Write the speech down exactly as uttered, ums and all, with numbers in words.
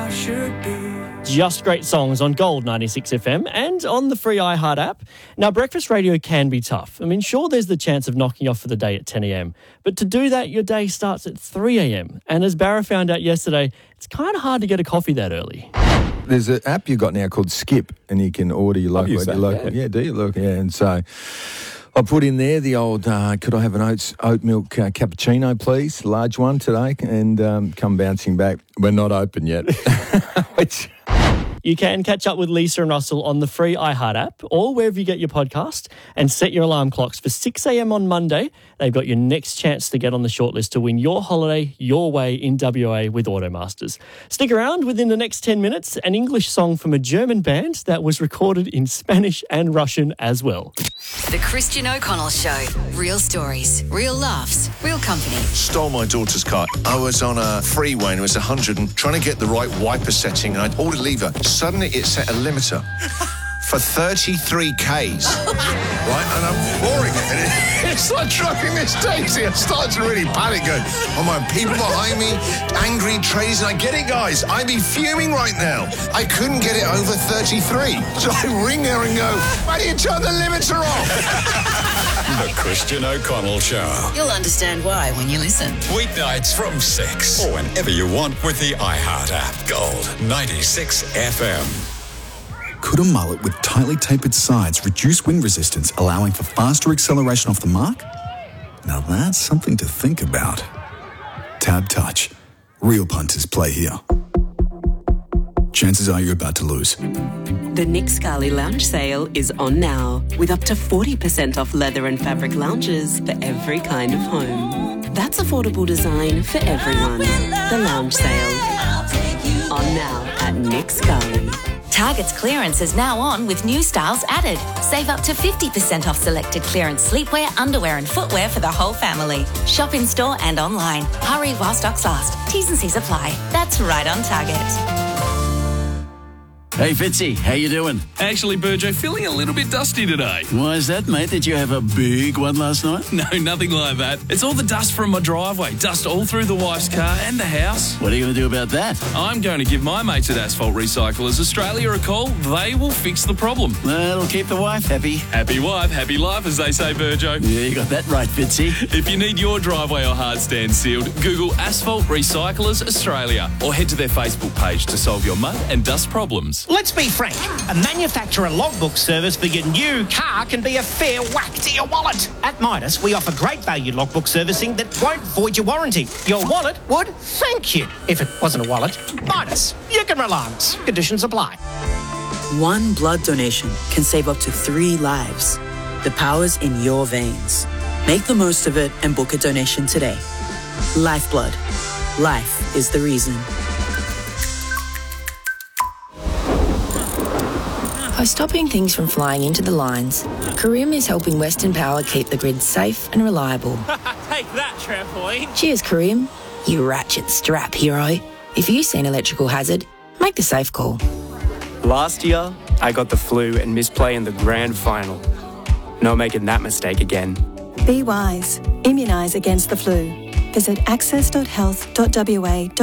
I should be. Just great songs on Gold ninety-six F M and on the free iHeart app. Now, breakfast radio can be tough. I mean, sure, there's the chance of knocking off for the day at ten a.m. But to do that, your day starts at three a.m. And as Barra found out yesterday, it's kind of hard to get a coffee that early. There's an app you've got now called Skip, and you can order your local. used Your that, local yeah. yeah, do you look? Yeah, and so I put in there the old, uh, could I have an oats, oat milk uh, cappuccino, please? Large one today, and um, come bouncing back. We're not open yet. Which... You can catch up with Lisa and Russell on the free iHeart app or wherever you get your podcast and set your alarm clocks for six a.m. on Monday. They've got your next chance to get on the shortlist to win your holiday your way in W A with Automasters. Stick around. Within the next ten minutes, an English song from a German band that was recorded in Spanish and Russian as well. The Christian O'Connell Show. Real stories, real laughs, real company. Stole my daughter's car. I was on a freeway and it was one hundred and trying to get the right wiper setting, and I pulled a lever. Suddenly it set a limiter for thirty-three kays. Right, and I'm pouring it, and it, it's like driving this taxi. I started to really panic, going, oh my, people behind me, angry traders, and I get it, guys, I'd be fuming right now. I couldn't get it over thirty-three. So I ring her and go, why do you turn the limiter off? The Christian O'Connell Show. You'll understand why when you listen. Weeknights from six or whenever you want with the iHeart app. Gold ninety-six F M. Could a mullet with tightly tapered sides reduce wind resistance, allowing for faster acceleration off the mark? Now that's something to think about. Tab Touch. Real punters play here. Chances are you're about to lose. The Nick Scali Lounge Sale is on now, with up to forty percent off leather and fabric lounges for every kind of home. That's affordable design for everyone. The Lounge Sale. On now at Nick Scali. Target's clearance is now on with new styles added. Save up to fifty percent off selected clearance sleepwear, underwear and footwear for the whole family. Shop in store and online. Hurry while stocks last. T's and C's apply. That's right on Target. Hey, Fitzy, how you doing? Actually, Burjo, feeling a little bit dusty today. Why is that, mate? Did you have a big one last night? No, nothing like that. It's all the dust from my driveway. Dust all through the wife's car and the house. What are you going to do about that? I'm going to give my mates at Asphalt Recyclers Australia a call. They will fix the problem. That'll keep the wife happy. Happy wife, happy life, as they say, Burjo. Yeah, you got that right, Fitzy. If you need your driveway or hard stand sealed, Google Asphalt Recyclers Australia or head to their Facebook page to solve your mud and dust problems. Let's be frank. A manufacturer logbook service for your new car can be a fair whack to your wallet. At Midas, we offer great value logbook servicing that won't void your warranty. Your wallet would thank you if it wasn't a wallet. Midas, you can relax. Conditions apply. One blood donation can save up to three lives. The power's in your veins. Make the most of it and book a donation today. Lifeblood. Life is the reason. By stopping things from flying into the lines, Carim is helping Western Power keep the grid safe and reliable. Take that, trampoline. Cheers, Carim. You ratchet strap hero. If you see an electrical hazard, make the safe call. Last year, I got the flu and missed play in the grand final. Not making that mistake again. Be wise. Immunise against the flu. Visit access dot health dot w a.